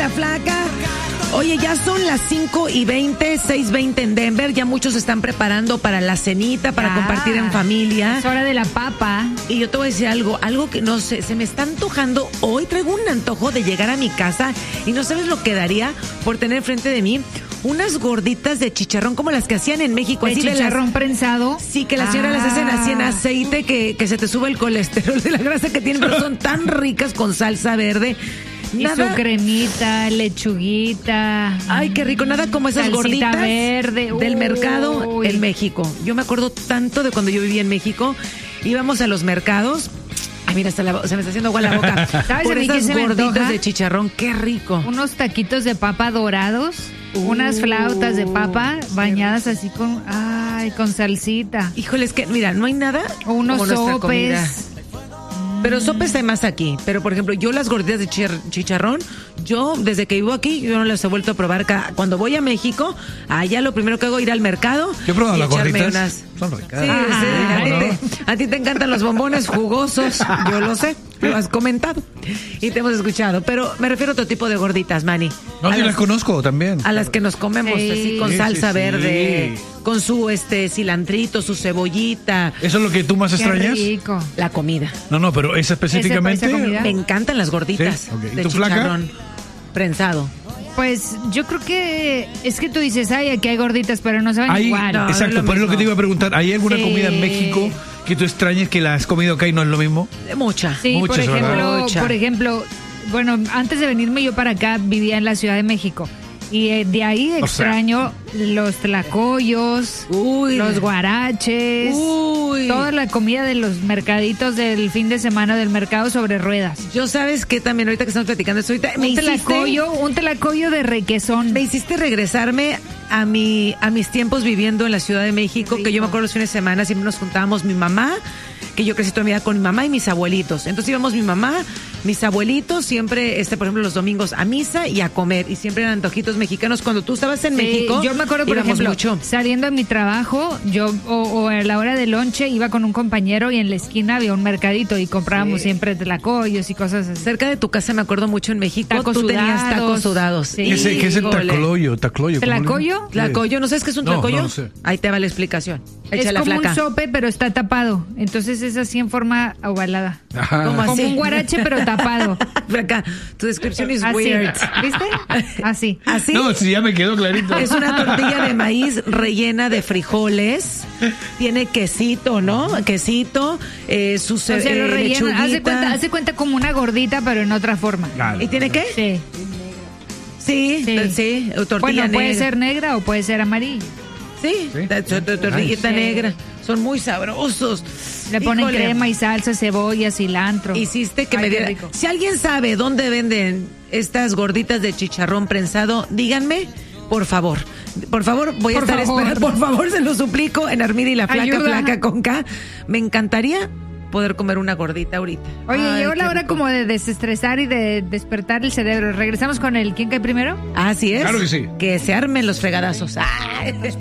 la Flaca. Oye, ya son las 5:20, 6:20 en Denver. Ya muchos se están preparando para la cenita, para compartir en familia. Es hora de la papa. Y yo te voy a decir algo que no sé, se me está antojando. Hoy traigo un antojo de llegar a mi casa y no sabes lo que daría por tener frente de mí unas gorditas de chicharrón como las que hacían en México. ¿De así chicharrón prensado? Sí, que las señoras las hacen así en aceite, que se te sube el colesterol de la grasa que tienen, pero son tan ricas con salsa verde. Nada. Y su cremita, lechuguita. Ay, qué rico. Nada como esas gorditas verde. Del mercado en México. Yo me acuerdo tanto de cuando yo vivía en México. Íbamos a los mercados. Ay, mira, se me está haciendo agua la boca. ¿Sabes por a mí esas qué se me gorditas antoja? de chicharrón. Qué rico. Unos taquitos de papa dorados. Unas flautas de papa bañadas así con salsita. Híjole, es que, mira, no hay nada o unos como nuestra sopes. Comida. Pero sopes hay más aquí. Pero, por ejemplo, yo las gorditas de chicharrón, yo desde que vivo aquí, yo no las he vuelto a probar. Cuando voy a México, allá lo primero que hago es ir al mercado. Yo he probado las gorditas. Unas... Son ricas. Sí, a ti te encantan los bombones jugosos. Yo lo sé, lo has comentado y te hemos escuchado. Pero me refiero a otro tipo de gorditas, Manny. No, yo las conozco también. A las que nos comemos así con salsa verde, con su cilantrito, su cebollita. ¿Eso es lo que tú más extrañas? Qué rico. La comida. No, pero esa específicamente. ¿Esa Me encantan las gorditas Sí, okay. de ¿Y tu chicharrón prensado. Pues yo creo que es que tú dices, aquí hay gorditas, pero no saben igual. No, exacto, pero es lo que te iba a preguntar. ¿Hay alguna comida en México que tú extrañes que la has comido acá y no es lo mismo? Mucha. Sí, Muchas, por ejemplo, bueno, antes de venirme yo para acá vivía en la Ciudad de México. Y de ahí extraño los tlacoyos, los guaraches, toda la comida de los mercaditos del fin de semana del mercado sobre ruedas. Yo sabes que también ahorita que estamos platicando esto, ahorita un tlacoyo de requesón. Me hiciste regresarme a mis tiempos viviendo en la Ciudad de México, que yo me acuerdo los fines de semana siempre nos juntábamos mi mamá, que yo crecí toda mi vida con mi mamá y mis abuelitos. Entonces íbamos mi mamá, mis abuelitos, siempre, por ejemplo, los domingos a misa y a comer. Y siempre eran antojitos mexicanos. Cuando tú estabas en México, yo me acuerdo, por ejemplo, saliendo de mi trabajo, yo o a la hora de lonche iba con un compañero y en la esquina había un mercadito y comprábamos siempre tlacoyos y cosas así. Cerca de tu casa me acuerdo mucho en México, tenías tacos sudados. Sí. ¿Qué es el tlacoyo? ¿Tlacoyo? ¿Tlacoyo? ¿No sabes qué es un tlacoyo? No sé. Ahí te va la explicación. Es como un sope, pero está tapado. Entonces es así en forma ovalada. Como un guarache, pero tapado. Acá, tu descripción es así. weird. ¿Viste? Así. ¿Así? No, sí, ya me quedó clarito. Es una tortilla de maíz rellena de frijoles. Tiene quesito, ¿no? Quesito, su lechuguita. Hace cuenta como una gordita, pero en otra forma. Claro. ¿Y tiene qué? Sí, tortilla bueno, negra. puede ser negra o puede ser amarilla. Sí, tortillita negra. Son muy sabrosos. Le ponen crema y salsa, cebolla, cilantro. Hiciste que me diera. Si alguien sabe dónde venden estas gorditas de chicharrón prensado, díganme, por favor. Por favor, voy a estar esperando. Por favor, se lo suplico, en Armida y la Flaca, Flaca con K. Me encantaría poder comer una gordita ahorita. Oye, llegó la hora como de desestresar y de despertar el cerebro. ¿Regresamos con el ¿Quién cae primero? Así es. Claro que sí. Que se armen los fregadazos.